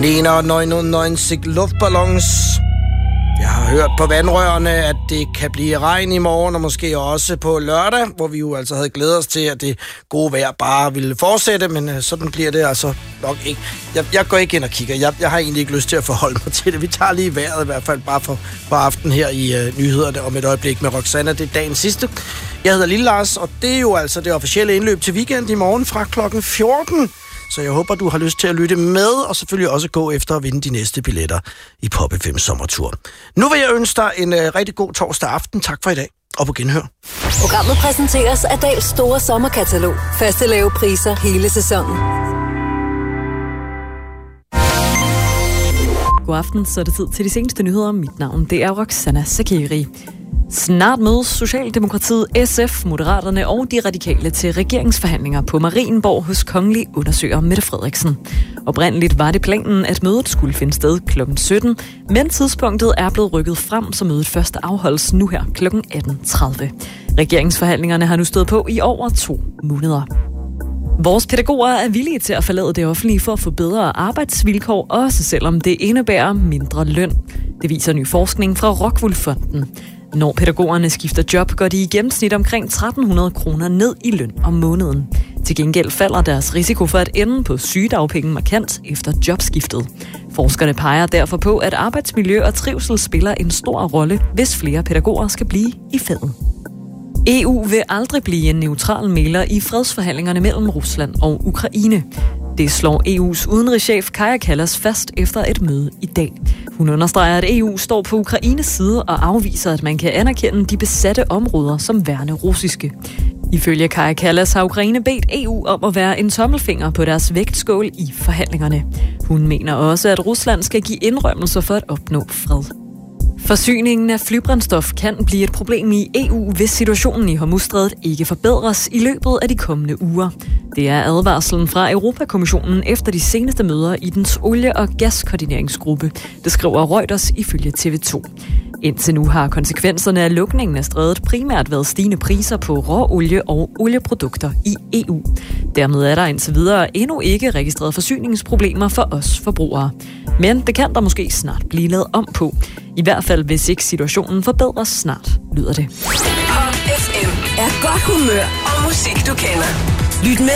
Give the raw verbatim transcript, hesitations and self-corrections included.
nioghalvfems luftballons. Jeg har hørt på vandrørene, at det kan blive regn i morgen, og måske også på lørdag, hvor vi jo altså havde glædet os til, at det gode vejr bare ville fortsætte, men uh, sådan bliver det altså nok ikke. Jeg, jeg går ikke ind og kigger. Jeg, jeg har egentlig ikke lyst til at forholde mig til det. Vi tager lige vejret i hvert fald bare for, for aften her i uh, nyhederne om et øjeblik med Roxanna. Det er dagens sidste. Jeg hedder Lille Lars, og det er jo altså det officielle indløb til weekend i morgen fra klokken fjorten. Så jeg håber, du har lyst til at lytte med, og selvfølgelig også gå efter at vinde de næste billetter i Pop F M Sommertur. Nu vil jeg ønske dig en uh, rigtig god torsdag aften. Tak for i dag, og på genhør. Programmet præsenteres af Dals store sommerkatalog. Faste lave priser hele sæsonen. God aften, så er det tid til de seneste nyheder. Mit navn, det er Roxanna Sakiri. Snart mødes Socialdemokratiet, S F, Moderaterne og de radikale til regeringsforhandlinger på Marienborg hos kongelig undersøger Mette Frederiksen. Oprindeligt var det planen, at mødet skulle finde sted klokken sytten, men tidspunktet er blevet rykket frem, så mødet først afholdes nu her klokken atten tredive. Regeringsforhandlingerne har nu stået på i over to måneder. Vores pædagoger er villige til at forlade det offentlige for at få bedre arbejdsvilkår, også selvom det indebærer mindre løn. Det viser ny forskning fra Rockwool Fonden. Når pædagogerne skifter job, går de i gennemsnit omkring tretten hundrede kroner ned i løn om måneden. Til gengæld falder deres risiko for at ende på sygedagpenge markant efter jobskiftet. Forskerne peger derfor på, at arbejdsmiljø og trivsel spiller en stor rolle, hvis flere pædagoger skal blive i faget. E U vil aldrig blive en neutral mægler i fredsforhandlingerne mellem Rusland og Ukraine. Det slår E U's udenrigschef Kaja Kallas fast efter et møde i dag. Hun understreger, at E U står på Ukraines side og afviser, at man kan anerkende de besatte områder som værende russiske. Ifølge Kaja Kallas har Ukraine bedt E U om at være en tommelfinger på deres vægtskål i forhandlingerne. Hun mener også, at Rusland skal give indrømmelser for at opnå fred. Forsyningen af flybrændstof kan blive et problem i E U, hvis situationen i Hormuzstrædet ikke forbedres i løbet af de kommende uger. Det er advarslen fra Europakommissionen efter de seneste møder i dens olie- og gaskoordineringsgruppe. Det skriver Reuters ifølge T V to. Indtil nu har konsekvenserne af lukningen af strædet primært været stigende priser på råolie og olieprodukter i E U. Dermed er der indtil videre endnu ikke registreret forsyningsproblemer for os forbrugere. Men det kan der måske snart blive lavet om på. I hvert fald hvis ikke situationen forbedres snart, lyder det. Pop F M er godt humør og musik, du kender. Lyt med